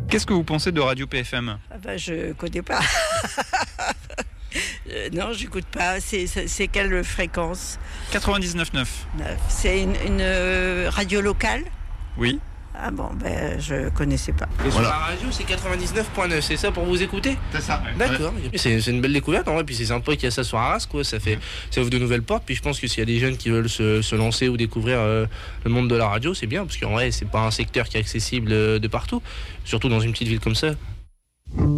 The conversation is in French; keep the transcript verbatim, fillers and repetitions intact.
Qu'est-ce que vous pensez de Radio P F M? Ah bah, je connais pas. euh, non, j'écoute pas. C'est, c'est, c'est quelle fréquence? quatre-vingt-dix-neuf neuf. C'est une, une euh, radio locale? Oui. Ah bon, ben je connaissais pas. Et voilà. Sur la radio, c'est quatre-vingt-dix-neuf point neuf, c'est ça pour vous écouter? C'est ça. D'accord. Ouais. C'est, c'est une belle découverte en vrai, puis c'est sympa qu'il y a ça sur Arras, quoi. Ça fait, ça ouvre de nouvelles portes. Puis je pense que s'il y a des jeunes qui veulent se, se lancer ou découvrir euh, le monde de la radio, c'est bien, parce qu'en vrai, c'est pas un secteur qui est accessible euh, de partout, surtout dans une petite ville comme ça.